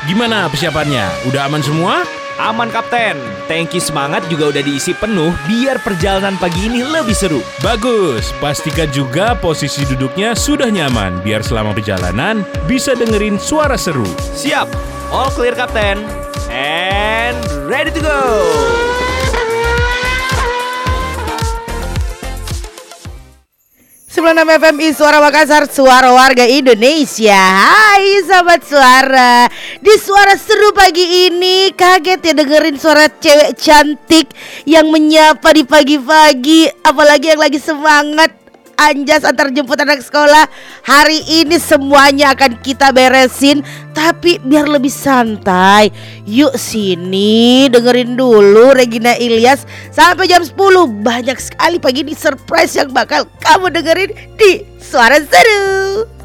Gimana persiapannya? Udah aman semua? Aman Kapten, tangki semangat juga udah diisi penuh biar perjalanan pagi ini lebih seru. Bagus, pastikan juga posisi duduknya sudah nyaman biar selama perjalanan bisa dengerin suara seru. Siap, all clear Kapten, and ready to go. 96 FMI Suara Makassar, suara warga Indonesia. Hai sahabat suara. Di suara seru pagi ini, kaget ya dengerin suara cewek cantik yang menyapa di pagi-pagi, apalagi yang lagi semangat anjas antar jemput anak sekolah. Hari ini semuanya akan kita beresin, tapi biar lebih santai. Yuk sini dengerin dulu Regina Ilyas sampai jam 10. Banyak sekali pagi ini surprise yang bakal kamu dengerin di Suara Seru.